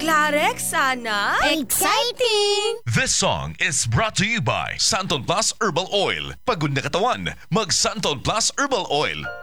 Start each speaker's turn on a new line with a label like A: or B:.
A: Clarex, sana?
B: Exciting!
C: This song is brought to you by Santon Plus Herbal Oil. Pagod na katawan, mag Santon Plus Herbal Oil.